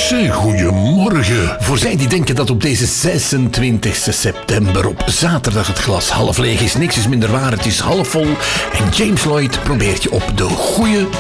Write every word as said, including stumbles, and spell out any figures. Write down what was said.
Zeg, goedemorgen. Voor zij die denken dat op deze zesentwintigste september op zaterdag het glas half leeg is, niks is minder waar, het is half vol. En James Lloyd probeert je op de goede